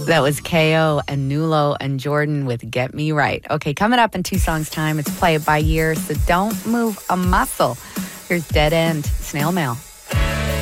That was KO and Nulo and Jordan with Get Me Right. Okay, coming up in 2 songs time, it's Play It By Year, so don't move a muscle. Here's Dead End, Snail Mail.